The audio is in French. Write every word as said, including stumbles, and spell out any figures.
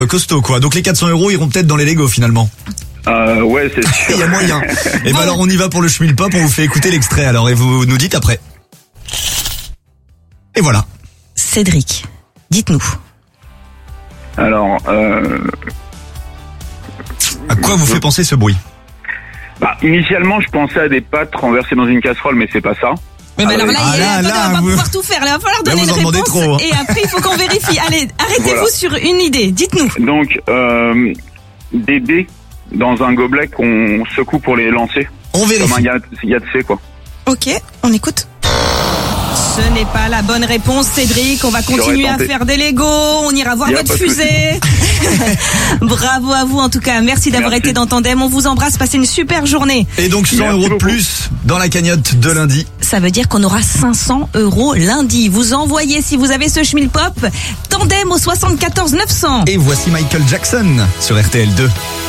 costaud quoi. Donc les quatre cents euros iront peut-être dans les Lego finalement. Euh, ouais, c'est sûr. Il y a moyen. Et ben alors on y va pour le Schmilpop, on vous fait écouter l'extrait alors et vous nous dites après. Et voilà. Cédric, dites-nous. Alors, euh... à quoi vous fait penser ce bruit? Bah, initialement, je pensais à des pâtes renversées dans une casserole, mais c'est pas ça. Mais bah Ah, alors là, ah il là, on là, va pas vous- pouvoir tout faire. Là, il va falloir donner vous en une demandez réponse trop, hein. et après il faut qu'on vérifie. Allez, arrêtez-vous Voilà. sur une idée. Dites-nous. Donc, euh, des dés dans un gobelet qu'on secoue pour les lancer. On Comme vérifie. un Yat- Yatsé, quoi. Ok, on écoute. Ce n'est pas la bonne réponse, Cédric. On va continuer à tenté. faire des Legos. On ira voir Y a votre pas de fusée. Bravo à vous en tout cas. Merci d'avoir Merci. été dans Tandem. On vous embrasse. Passez une super journée. Et donc cent Merci euros de beaucoup. plus dans la cagnotte de lundi. Ça veut dire qu'on aura cinq cents euros lundi. Vous envoyez, si vous avez ce Schmilpop, Tandem au soixante-quatorze neuf cents. Et voici Michael Jackson sur R T L deux.